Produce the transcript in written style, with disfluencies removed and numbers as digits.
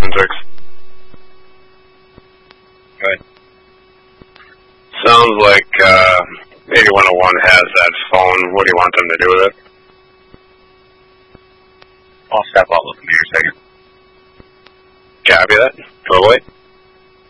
6. Good. Sounds like 8101 has that phone. What do you want them to do with it? I'll step out with me a second. Copy that. Totally.